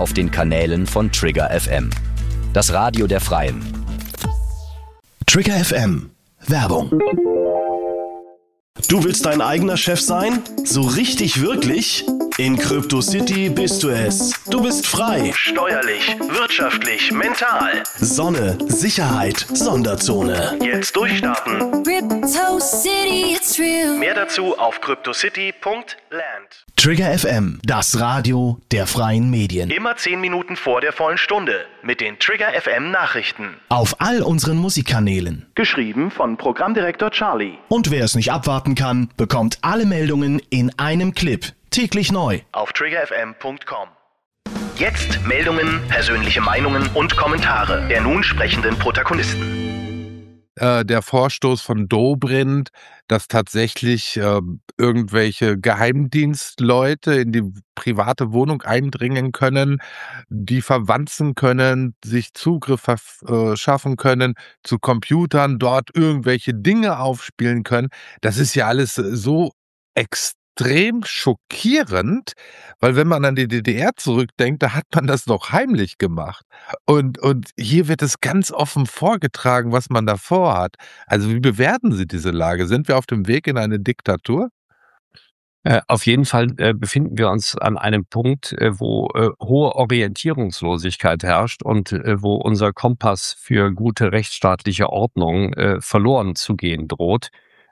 auf den Kanälen von Trigger FM. Das Radio der Freien. Trigger FM. Werbung. Du willst dein eigener Chef sein? So richtig wirklich? In Crypto City bist du es. Du bist frei. Steuerlich, wirtschaftlich, mental. Sonne, Sicherheit, Sonderzone. Jetzt durchstarten. Crypto City, it's real. Mehr dazu auf cryptocity.land. Trigger FM, das Radio der freien Medien. Immer 10 Minuten vor der vollen Stunde mit den Trigger FM Nachrichten. Auf all unseren Musikkanälen. Geschrieben von Programmdirektor Charlie. Und wer es nicht abwarten kann, bekommt alle Meldungen in einem Clip. Täglich neu. Auf triggerfm.com. Jetzt Meldungen, persönliche Meinungen und Kommentare der nun sprechenden Protagonisten. Der Vorstoß von Dobrindt, dass tatsächlich irgendwelche Geheimdienstleute in die private Wohnung eindringen können, die verwanzen können, sich Zugriff verschaffen können zu Computern, dort irgendwelche Dinge aufspielen können. Das ist ja alles so extrem schockierend, weil wenn man an die DDR zurückdenkt, da hat man das doch heimlich gemacht. Und hier wird es ganz offen vorgetragen, was man da vorhat. Also wie bewerten Sie diese Lage? Sind wir auf dem Weg in eine Diktatur? Auf jeden Fall befinden wir uns an einem Punkt, wo hohe Orientierungslosigkeit herrscht und wo unser Kompass für gute rechtsstaatliche Ordnung verloren zu gehen droht.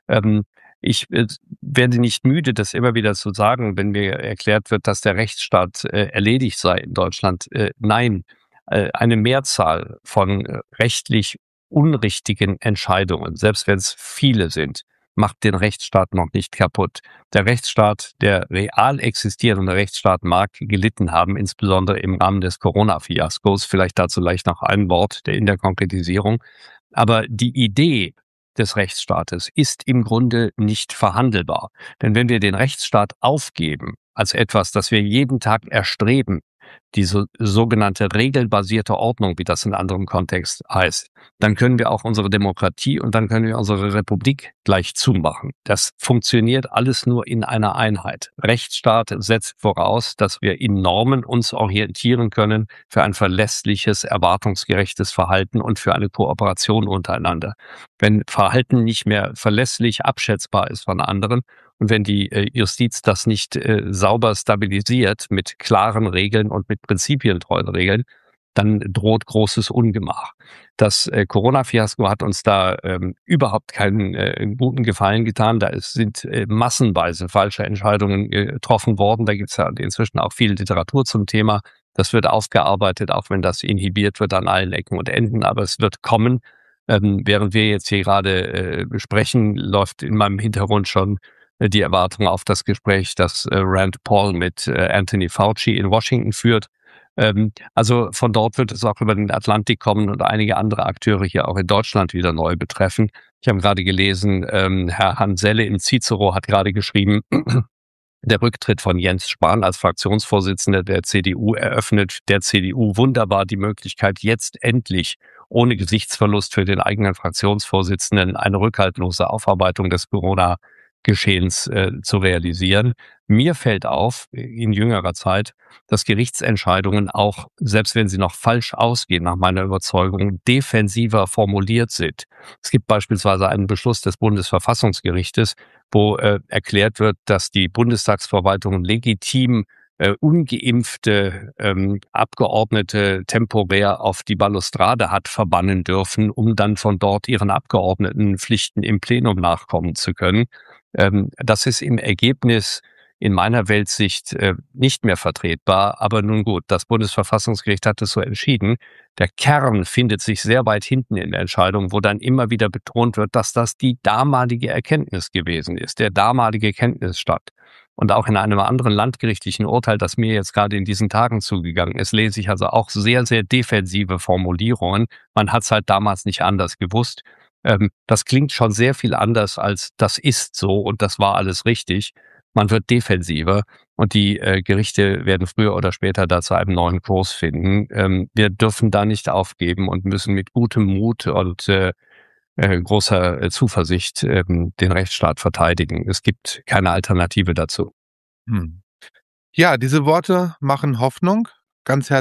Ich werde nicht müde, das immer wieder zu sagen, wenn mir erklärt wird, dass der Rechtsstaat erledigt sei in Deutschland. Nein, eine Mehrzahl von rechtlich unrichtigen Entscheidungen, selbst wenn es viele sind, macht den Rechtsstaat noch nicht kaputt. Der Rechtsstaat, der real existierende Rechtsstaat mag gelitten haben, insbesondere im Rahmen des Corona-Fiaskos. Vielleicht dazu gleich noch ein Wort in der Konkretisierung. Aber die Idee des Rechtsstaates ist im Grunde nicht verhandelbar. Denn wenn wir den Rechtsstaat aufgeben als etwas, das wir jeden Tag erstreben, diese sogenannte regelbasierte Ordnung, wie das in anderem Kontext heißt, dann können wir auch unsere Demokratie und dann können wir unsere Republik gleich zumachen. Das funktioniert alles nur in einer Einheit. Rechtsstaat setzt voraus, dass wir in Normen uns orientieren können für ein verlässliches, erwartungsgerechtes Verhalten und für eine Kooperation untereinander. Wenn Verhalten nicht mehr verlässlich abschätzbar ist von anderen, und wenn die Justiz das nicht sauber stabilisiert mit klaren Regeln und mit prinzipientreuen Regeln, dann droht großes Ungemach. Das Corona-Fiasko hat uns da überhaupt keinen guten Gefallen getan. Da sind massenweise falsche Entscheidungen getroffen worden. Da gibt es ja inzwischen auch viel Literatur zum Thema. Das wird aufgearbeitet, auch wenn das inhibiert wird an allen Ecken und Enden. Aber es wird kommen. Während wir jetzt hier gerade besprechen, läuft in meinem Hintergrund schon die Erwartung auf das Gespräch, das Rand Paul mit Anthony Fauci in Washington führt. Also von dort wird es auch über den Atlantik kommen und einige andere Akteure hier auch in Deutschland wieder neu betreffen. Ich habe gerade gelesen, Herr Hanselle im Cicero hat gerade geschrieben, der Rücktritt von Jens Spahn als Fraktionsvorsitzender der CDU eröffnet der CDU wunderbar die Möglichkeit, jetzt endlich ohne Gesichtsverlust für den eigenen Fraktionsvorsitzenden eine rückhaltlose Aufarbeitung des Corona-Geschehens zu realisieren. Mir fällt auf, in jüngerer Zeit, dass Gerichtsentscheidungen auch, selbst wenn sie noch falsch ausgehen, nach meiner Überzeugung, defensiver formuliert sind. Es gibt beispielsweise einen Beschluss des Bundesverfassungsgerichtes, wo erklärt wird, dass die Bundestagsverwaltung legitim ungeimpfte Abgeordnete temporär auf die Balustrade hat verbannen dürfen, um dann von dort ihren Abgeordnetenpflichten im Plenum nachkommen zu können. Das ist im Ergebnis in meiner Weltsicht nicht mehr vertretbar. Aber nun gut, das Bundesverfassungsgericht hat es so entschieden. Der Kern findet sich sehr weit hinten in der Entscheidung, wo dann immer wieder betont wird, dass das die damalige Erkenntnis gewesen ist, der damalige Kenntnisstand. Und auch in einem anderen landgerichtlichen Urteil, das mir jetzt gerade in diesen Tagen zugegangen ist, lese ich also auch sehr, sehr defensive Formulierungen. Man hat es halt damals nicht anders gewusst. Das klingt schon sehr viel anders als das ist so und das war alles richtig. Man wird defensiver und die Gerichte werden früher oder später da zu einem neuen Kurs finden. Wir dürfen da nicht aufgeben und müssen mit gutem Mut und großer Zuversicht den Rechtsstaat verteidigen. Es gibt keine Alternative dazu. Ja, diese Worte machen Hoffnung. Ganz herzlich